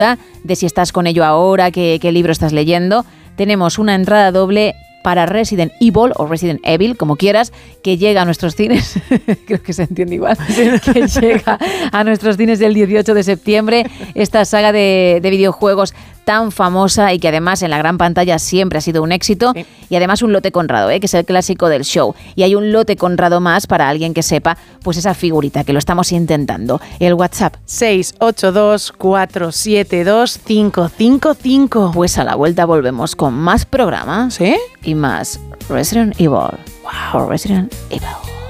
de si estás con ello ahora, qué libro estás leyendo. Tenemos una entrada doble para Resident Evil o Resident Evil, como quieras, que llega a nuestros cines, creo que se entiende igual, que llega a nuestros cines el 18 de septiembre, esta saga de videojuegos tan famosa y que además en la gran pantalla siempre ha sido un éxito, sí. Y además un lote Conrado, que es el clásico del show, y hay un lote Conrado más para alguien que sepa pues esa figurita, que lo estamos intentando. El WhatsApp 682-472-555. Pues a la vuelta volvemos con más programas, ¿sí? Y más Resident Evil. Wow, Resident Evil.